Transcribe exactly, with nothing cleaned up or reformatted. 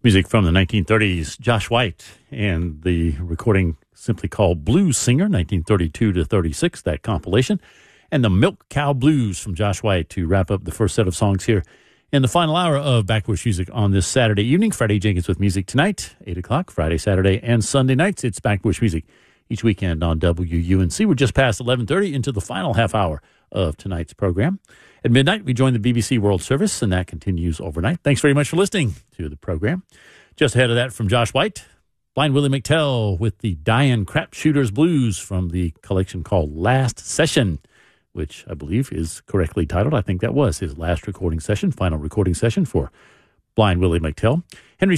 Music from the nineteen thirties, Josh White, and the recording simply called Blues Singer, nineteen thirty-two to thirty-six, that compilation, and the Milk Cow Blues from Josh White to wrap up the first set of songs here in the final hour of Backbush Music on this Saturday evening. Freddie Jenkins with music tonight, eight o'clock, Friday, Saturday, and Sunday nights. It's Backbush Music each weekend on W U N C. We're just past eleven thirty into the final half hour of tonight's program. At midnight, we join the B B C World Service, and that continues overnight. Thanks very much for listening to the program. Just ahead of that from Josh White, Blind Willie McTell with the Diane Crapshooters Blues from the collection called Last Session, which I believe is correctly titled. I think that was his last recording session, final recording session for Blind Willie McTell. Henry